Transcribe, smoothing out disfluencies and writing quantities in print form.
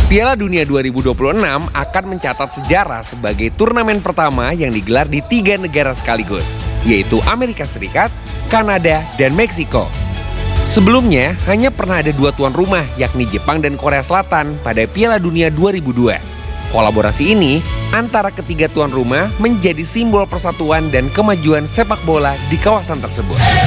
Piala Dunia 2026 akan mencatat sejarah sebagai turnamen pertama yang digelar di 3 negara sekaligus, yaitu Amerika Serikat, Kanada, dan Meksiko. Sebelumnya, hanya pernah ada 2 tuan rumah, yakni Jepang dan Korea Selatan pada Piala Dunia 2002. Kolaborasi ini antara ketiga tuan rumah menjadi simbol persatuan dan kemajuan sepak bola di kawasan tersebut.